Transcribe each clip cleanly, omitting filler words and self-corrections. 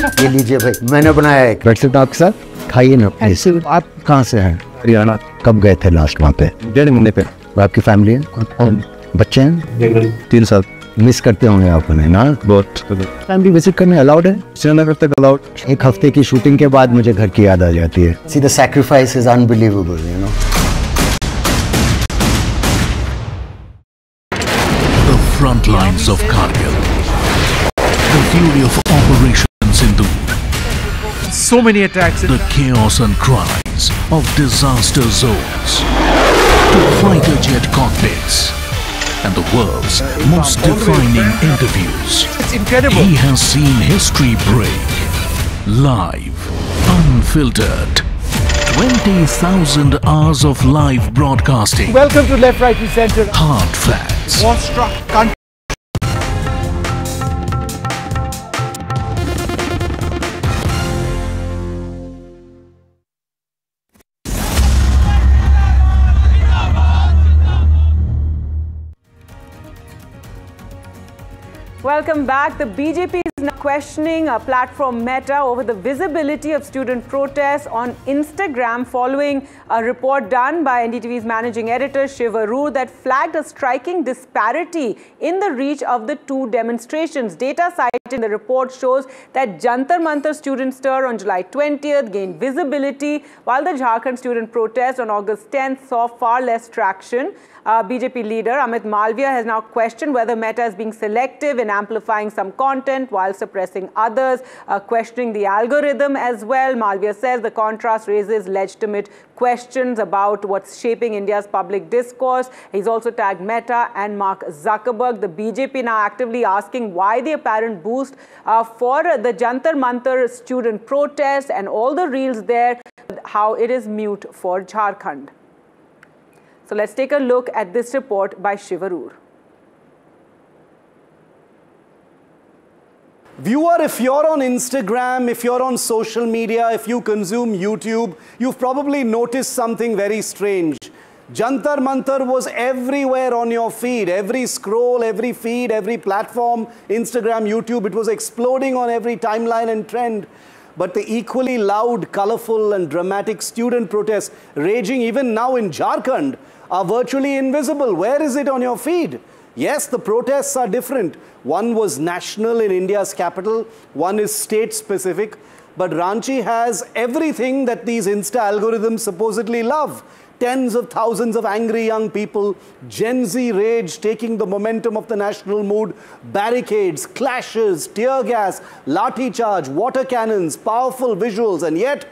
ये लीजिए भाई, मैंने बनाया है ब्रेड आपके साथ, खाइए ना प्लीज। आप कहाँ से हैं? हरियाणा। कब गए थे लास्ट वहाँ पे? 1.5 महीने पे। आपकी फैमिली है, बच्चे हैं? 3 साल। मिस करते होंगे आप उन्हें ना? बहुत। फैमिली विजिट करने अलाउड है? श्रीनगर तक अलाउड। एक हफ्ते की शूटिंग के बाद मुझे घर की याद आ जाती है। See, the sacrifice is unbelievable, you know. The front lines of Kargil. The fury of Operation Sindhu. So many attacks. The chaos and cries of disaster zones. To fighter jet cockpits. And the world's most defining interviews. It's incredible. He has seen history break. Live. Unfiltered. 20,000 hours of live broadcasting. Welcome to Left, Right and Center. Hard facts. War-struck country. Welcome back. The BJP is now questioning a platform Meta over the visibility of student protests on Instagram following a report done by NDTV's managing editor Shiv Aroor that flagged a striking disparity in the reach of the two demonstrations. Data cited in the report shows that Jantar Mantar student stir on July 20th gained visibility, while the Jharkhand student protest on August 10th saw far less traction. BJP leader Amit Malviya has now questioned whether Meta is being selective in amplifying some content while suppressing others, questioning the algorithm as well. Malviya says the contrast raises legitimate questions about what's shaping India's public discourse. He's also tagged Meta and Mark Zuckerberg. The BJP now actively asking why the apparent boost for the Jantar Mantar student protest and all the reels there, how it is mute for Jharkhand. So let's take a look at this report by Shiv Aroor. Viewer, if you're on Instagram, if you're on social media, if you consume YouTube, you've probably noticed something very strange. Jantar Mantar was everywhere on your feed, every scroll, every feed, every platform, Instagram, YouTube, it was exploding on every timeline and trend. But the equally loud, colorful and dramatic student protests raging even now in Jharkhand are virtually invisible. Where is it on your feed? Yes, the protests are different. One was national in India's capital, one is state-specific, but Ranchi has everything that these Insta algorithms supposedly love. Tens of thousands of angry young people, Gen Z rage taking the momentum of the national mood, barricades, clashes, tear gas, lathi charge, water cannons, powerful visuals, and yet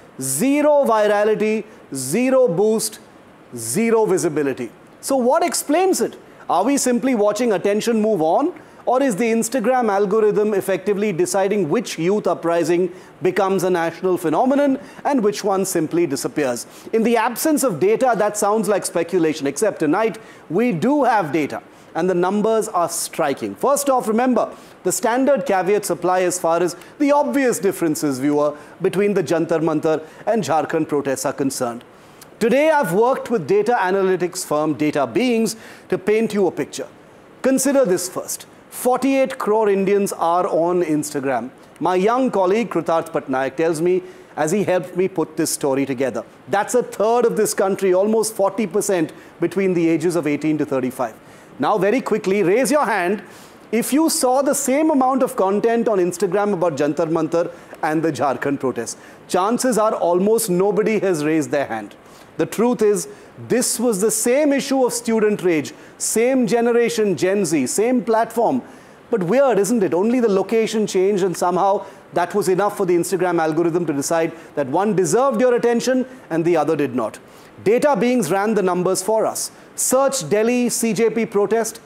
zero virality, zero boost, zero visibility. So what explains it? Are we simply watching attention move on? Or is the Instagram algorithm effectively deciding which youth uprising becomes a national phenomenon and which one simply disappears? In the absence of data, that sounds like speculation, except tonight we do have data and the numbers are striking. First off, remember, the standard caveats apply as far as the obvious differences, viewer, between the Jantar Mantar and Jharkhand protests are concerned. Today, I've worked with data analytics firm Data Beings to paint you a picture. Consider this first. 48 crore Indians are on Instagram. My young colleague Krutarth Patnaik tells me as he helped me put this story together. That's a third of this country, almost 40% between the ages of 18 to 35. Now, very quickly, raise your hand if you saw the same amount of content on Instagram about Jantar Mantar and the Jharkhand protests. Chances are almost nobody has raised their hand. The truth is, this was the same issue of student rage, same generation, Gen Z, same platform. But weird, isn't it? Only the location changed and somehow that was enough for the Instagram algorithm to decide that one deserved your attention and the other did not. Data Beings ran the numbers for us. Search Delhi CJP protest,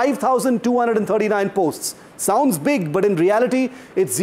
5,239 posts. Sounds big, but in reality, it's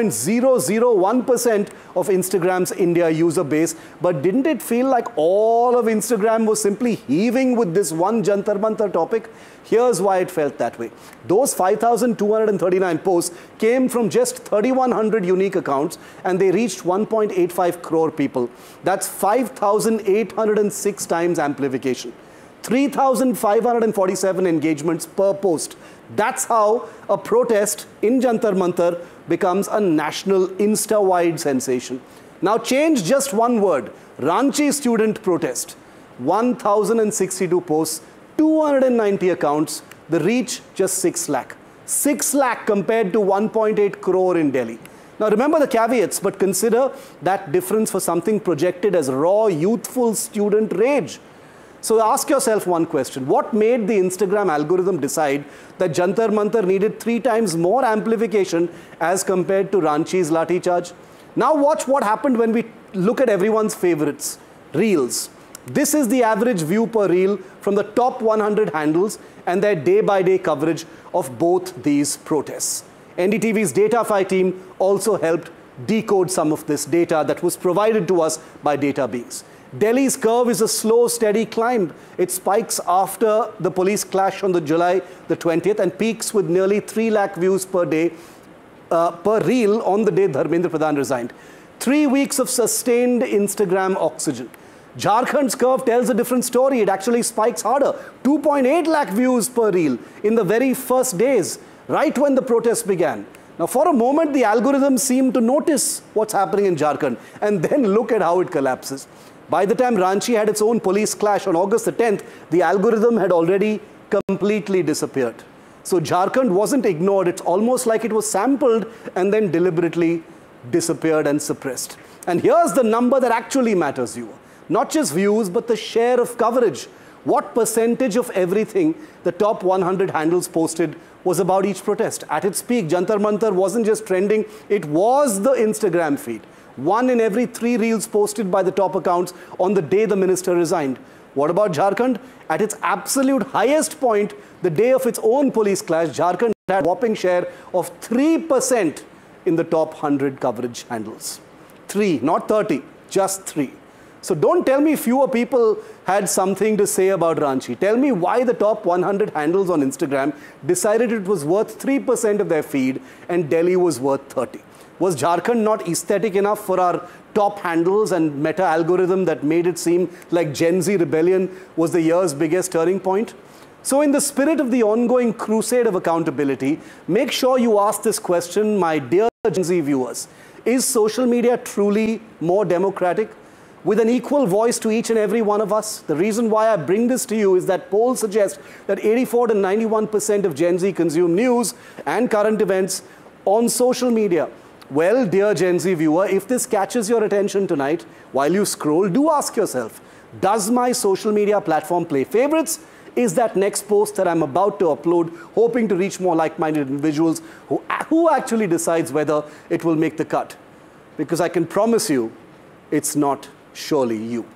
0.001% of Instagram's India user base. But didn't it feel like all of Instagram was simply heaving with this one Jantar Mantar topic? Here's why it felt that way. Those 5,239 posts came from just 3,100 unique accounts, and they reached 1.85 crore people. That's 5,806 times amplification. 3,547 engagements per post. That's how a protest in Jantar Mantar becomes a national Insta-wide sensation. Now change just one word. Ranchi student protest. 1,062 posts, 290 accounts, the reach just 6 lakh. 6 lakh compared to 1.8 crore in Delhi. Now remember the caveats, but consider that difference for something projected as raw, youthful student rage. So ask yourself one question. What made the Instagram algorithm decide that Jantar Mantar needed 3 times more amplification as compared to Ranchi's Lathi Charge? Now watch what happened when we look at everyone's favorites, Reels. This is the average view per reel from the top 100 handles and their day-by-day coverage of both these protests. NDTV's DataFi team also helped decode some of this data that was provided to us by Data Beings. Delhi's curve is a slow, steady climb. It spikes after the police clash on July the 20th and peaks with nearly 3 lakh views per day, per reel on the day Dharmendra Pradhan resigned. 3 weeks of sustained Instagram oxygen. Jharkhand's curve tells a different story. It actually spikes harder. 2.8 lakh views per reel in the very first days, right when the protests began. Now, for a moment, the algorithm seemed to notice what's happening in Jharkhand, and then look at how it collapses. By the time Ranchi had its own police clash on August the 10th, the algorithm had already completely disappeared. So Jharkhand wasn't ignored. It's almost like it was sampled and then deliberately disappeared and suppressed. And here's the number that actually matters you. Not just views, but the share of coverage. What percentage of everything the top 100 handles posted was about each protest? At its peak, Jantar Mantar wasn't just trending, it was the Instagram feed. 1 in every 3 reels posted by the top accounts on the day the minister resigned. What about Jharkhand? At its absolute highest point, the day of its own police clash, Jharkhand had a whopping share of 3% in the top 100 coverage handles. 3, not 30, just 3. So don't tell me fewer people had something to say about Ranchi. Tell me why the top 100 handles on Instagram decided it was worth 3% of their feed and Delhi was worth 30. Was Jharkhand not aesthetic enough for our top handles and meta algorithm that made it seem like Gen Z rebellion was the year's biggest turning point? So in the spirit of the ongoing crusade of accountability, make sure you ask this question, my dear Gen Z viewers. Is social media truly more democratic? With an equal voice to each and every one of us? The reason why I bring this to you is that polls suggest that 84 to 91% of Gen Z consume news and current events on social media. Well, dear Gen Z viewer, if this catches your attention tonight, while you scroll, do ask yourself, does my social media platform play favorites? Is that next post that I'm about to upload, hoping to reach more like-minded individuals, who actually decides whether it will make the cut? Because I can promise you, it's not surely you.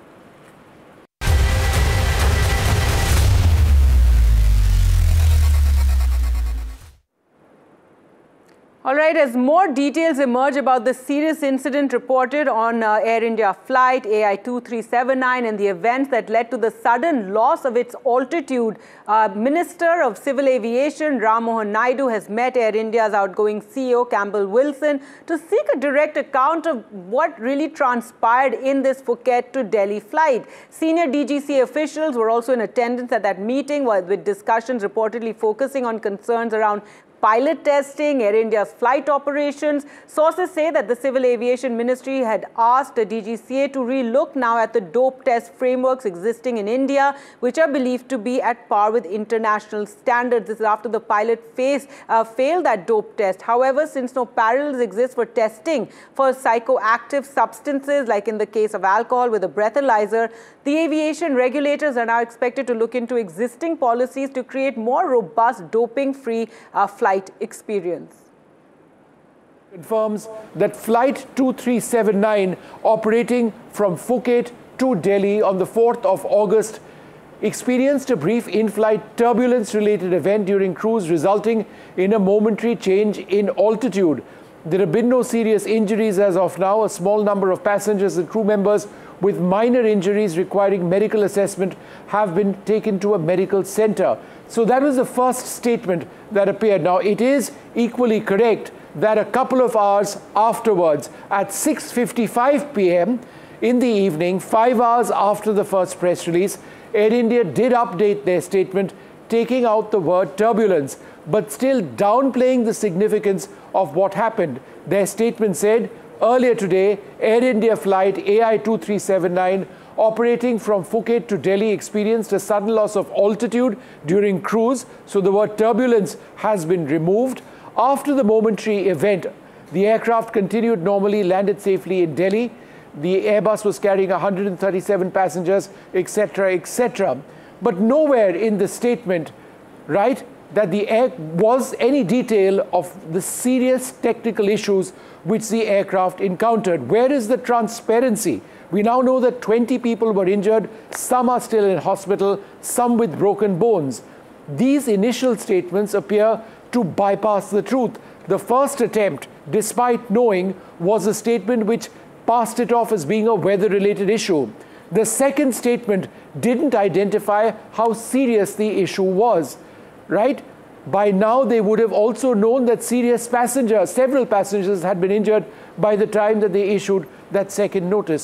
All right, as more details emerge about the serious incident reported on Air India flight AI2379 and the events that led to the sudden loss of its altitude, Minister of Civil Aviation Ram Mohan Naidu has met Air India's outgoing CEO Campbell Wilson to seek a direct account of what really transpired in this Phuket to Delhi flight. Senior DGCA officials were also in attendance at that meeting, with discussions reportedly focusing on concerns around pilot testing, Air India's flight operations. Sources say that the Civil Aviation Ministry had asked the DGCA to relook now at the dope test frameworks existing in India, which are believed to be at par with international standards. This is after the pilot failed that dope test. However, since no parallels exist for testing for psychoactive substances, like in the case of alcohol with a breathalyzer, the aviation regulators are now expected to look into existing policies to create more robust doping-free flight experience. Confirms that Flight 2379 operating from Phuket to Delhi on the 4th of August experienced a brief in-flight turbulence-related event during cruise, resulting in a momentary change in altitude. There have been no serious injuries as of now. A small number of passengers and crew members with minor injuries requiring medical assessment have been taken to a medical center. So that was the first statement that appeared. Now, it is equally correct that a couple of hours afterwards, at 6:55 p.m. in the evening, 5 hours after the first press release, Air India did update their statement, taking out the word turbulence, but still downplaying the significance of what happened. Their statement said, earlier today, Air India flight AI2379 operating from Phuket to Delhi experienced a sudden loss of altitude during cruise, so the word turbulence has been removed. After the momentary event, the aircraft continued normally, landed safely in Delhi. The Airbus was carrying 137 passengers, etc., etc. But nowhere in the statement, right, that was any detail of the serious technical issues which the aircraft encountered. Where is the transparency? We now know that 20 people were injured, some are still in hospital, some with broken bones. These initial statements appear to bypass the truth. The first attempt, despite knowing, was a statement which passed it off as being a weather-related issue. The second statement didn't identify how serious the issue was, right? By now, they would have also known that several passengers had been injured by the time that they issued that second notice.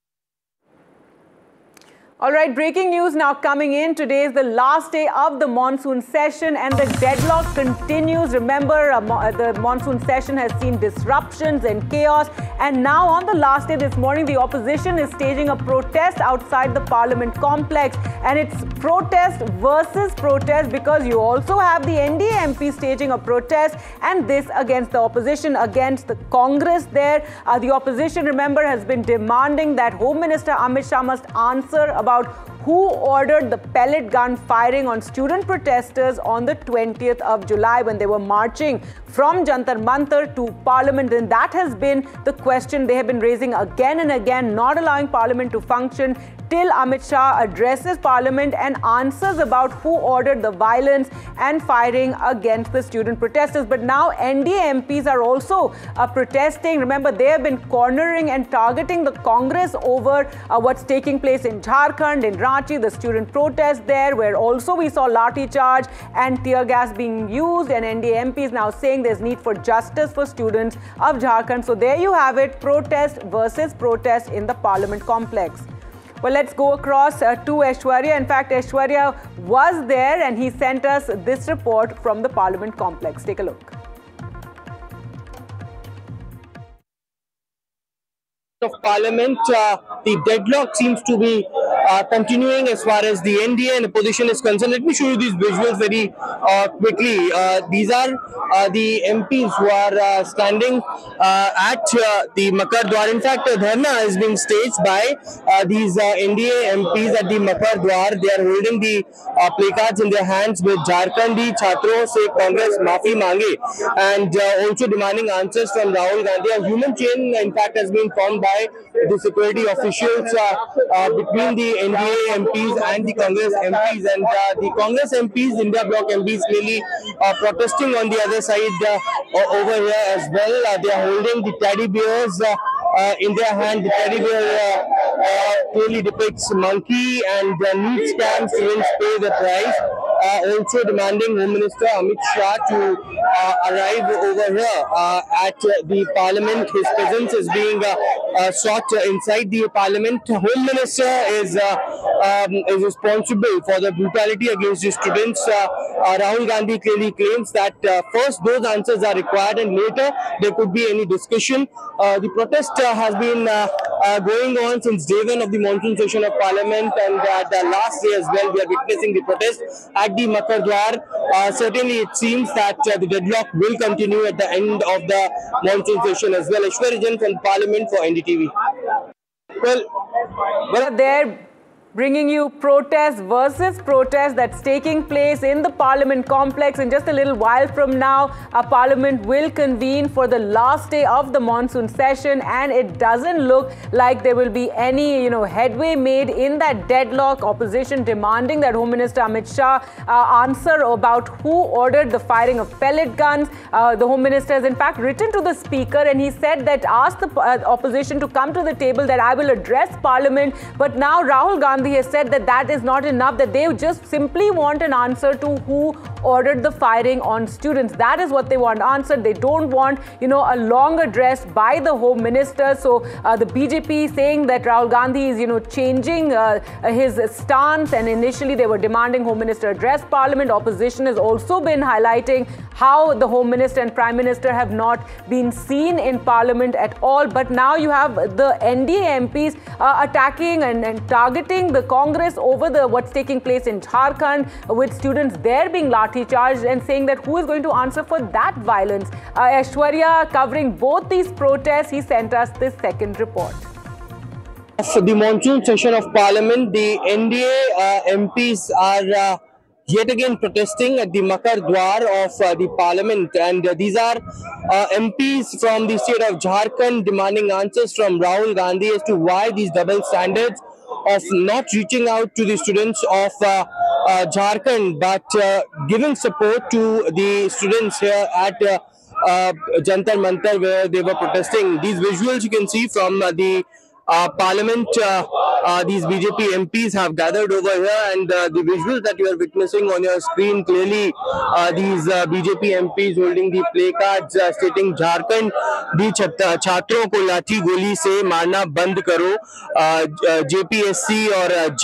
All right, breaking news now coming in. Today is the last day of the monsoon session and the deadlock continues. Remember, the monsoon session has seen disruptions and chaos. And now on the last day this morning, the opposition is staging a protest outside the Parliament complex. And it's protest versus protest because you also have the NDA MP staging a protest, and this against the opposition, against the Congress there. The opposition, remember, has been demanding that Home Minister Amit Shah must answer about who ordered the pellet gun firing on student protesters on the 20th of July when they were marching from Jantar Mantar to Parliament. And that has been the question they have been raising again and again, not allowing Parliament to function till Amit Shah addresses Parliament and answers about who ordered the violence and firing against the student protesters. But now NDA MPs are also protesting. Remember, they have been cornering and targeting the Congress over what's taking place in Jharkhand, in Ranchi, the student protest there, where also we saw lathi charge and tear gas being used, and NDA MPs now saying there's need for justice for students of Jharkhand. So there you have it, protest versus protest in the Parliament complex. Well, let's go across to Aishwarya. In fact, Aishwarya was there and he sent us this report from the Parliament complex. Take a look. Of Parliament, the deadlock seems to be continuing as far as the NDA and opposition is concerned. Let me show you these visuals very quickly. These are the MPs who are standing at the Makar Dwar. In fact, dharna is being staged by these NDA MPs at the Makar Dwar. They are holding the placards in their hands with Jharkhandi Chhatron Se Congress Maafi Mange, and also demanding answers from Rahul Gandhi. A human chain, in fact, has been formed by the security officials between the NDA MPs and the Congress MPs, and the Congress MPs, India Bloc MPs, clearly protesting on the other side over here as well. They are holding the teddy bears in their hand. The teddy bear clearly depicts monkey and neat stamps will pay the price. Also demanding Home Minister Amit Shah to arrive over here at the Parliament. His presence is being sought inside the Parliament. Home Minister is responsible for the brutality against the students. Rahul Gandhi clearly claims that first those answers are required and later there could be any discussion. The protest has been going on since day one of the monsoon session of Parliament, and the last day as well we are witnessing the protest at the Makar Dwar. Certainly it seems that the deadlock will continue at the end of the monsoon session as well. Aishwarya Jain from Parliament for NDTV. Well, they're bringing you protest versus protest that's taking place in the Parliament complex. In just a little while from now, Parliament will convene for the last day of the monsoon session, and it doesn't look like there will be any, headway made in that deadlock. Opposition demanding that Home Minister Amit Shah answer about who ordered the firing of pellet guns. The Home Minister has in fact written to the Speaker, and he said that ask the opposition to come to the table, that I will address Parliament. But now Rahul Gandhi has said that that is not enough, that they just simply want an answer to who ordered the firing on students? That is what they want answered. They don't want, a long address by the Home Minister. So the BJP saying that Rahul Gandhi is, changing his stance, and initially they were demanding Home Minister address Parliament. Opposition has also been highlighting how the Home Minister and Prime Minister have not been seen in Parliament at all. But now you have the NDA MPs attacking and targeting the Congress over what's taking place in Jharkhand, with students there being lathi charged, and saying that who is going to answer for that violence. Aishwarya, covering both these protests, he sent us this second report. For the monsoon session of Parliament, the NDA MPs are yet again protesting at the Makar Dwar of the Parliament, and these are MPs from the state of Jharkhand demanding answers from Rahul Gandhi as to why these double standards of not reaching out to the students of Jharkhand, but giving support to the students here at Jantar Mantar, where they were protesting. These visuals you can see from the Parliament, these BJP MPs have gathered over here, and the visuals that you are witnessing on your screen, clearly these BJP MPs holding the placards stating Jharkhand the छात्रों को लाठी गोली से मारना बंद करो, JPSC और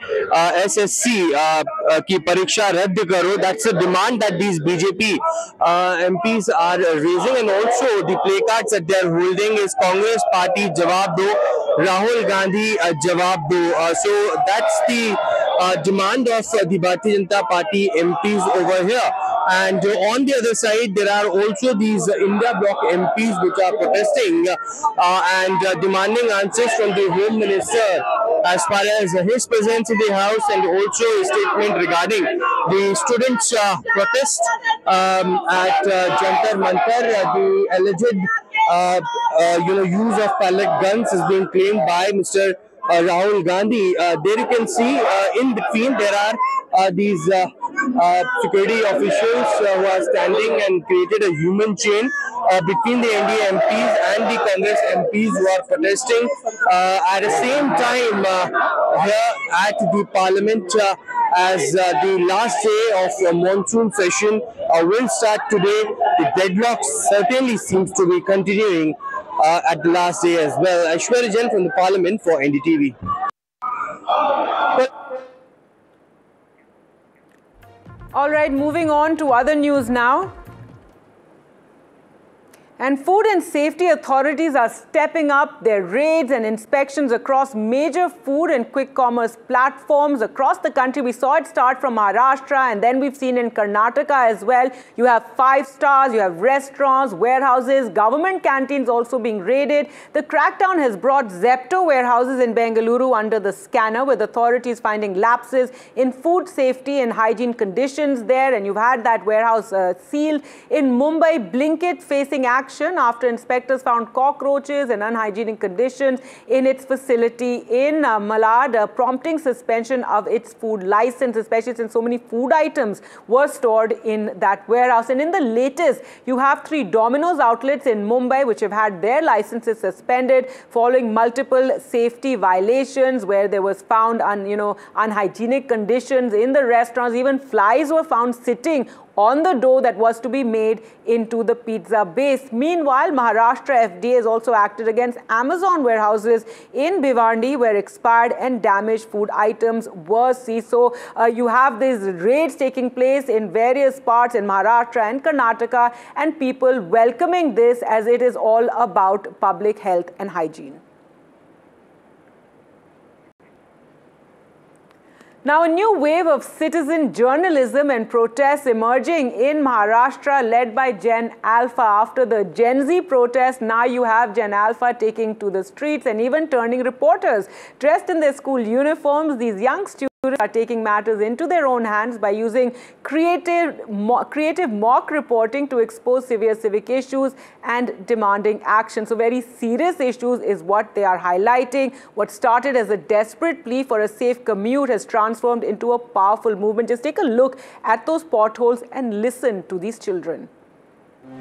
JSSC की परीक्षा रद्द करो. That's a demand that these BJP MPs are raising, and also the placards that they are holding is Congress Party जवाब दो, Rahul Gandhi jawab do. So that's the demand of the Bharatiya Janata Party MPs over here. And on the other side, there are also these India Bloc MPs which are protesting and demanding answers from the Home Minister as far as his presence in the House, and also a statement regarding the students' protest at Jantar Mantar. The alleged use of pellet guns is being claimed by Mr. Rahul Gandhi. There you can see in between there are these security officials who are standing and created a human chain between the NDA MPs and the Congress MPs who are protesting. At the same time, here at the Parliament, as the last day of monsoon session will start today, the deadlock certainly seems to be continuing at the last day as well. Aishwarya Jain from the Parliament for NDTV. All right, moving on to other news now. And food and safety authorities are stepping up their raids and inspections across major food and quick commerce platforms across the country. We saw it start from Maharashtra, and then we've seen in Karnataka as well. You have 5 stars, you have restaurants, warehouses, government canteens also being raided. The crackdown has brought Zepto warehouses in Bengaluru under the scanner, with authorities finding lapses in food safety and hygiene conditions there. And you've had that warehouse sealed. In Mumbai, Blinkit facing action after inspectors found cockroaches and unhygienic conditions in its facility in Malad, prompting suspension of its food license, especially since so many food items were stored in that warehouse. And in the latest, you have 3 Domino's outlets in Mumbai which have had their licenses suspended following multiple safety violations, where there was found unhygienic conditions in the restaurants. Even flies were found sitting on the dough that was to be made into the pizza base. Meanwhile, Maharashtra FDA has also acted against Amazon warehouses in Bhiwandi, where expired and damaged food items were seized. So you have these raids taking place in various parts in Maharashtra and Karnataka, and people welcoming this as it is all about public health and hygiene. Now, a new wave of citizen journalism and protests emerging in Maharashtra, led by Gen Alpha. After the Gen Z protest, now you have Gen Alpha taking to the streets and even turning reporters dressed in their school uniforms. These young students are taking matters into their own hands by using creative mock reporting to expose severe civic issues and demanding action. So very serious issues is what they are highlighting. What started as a desperate plea for a safe commute has transformed into a powerful movement. Just take a look at those potholes and listen to these children.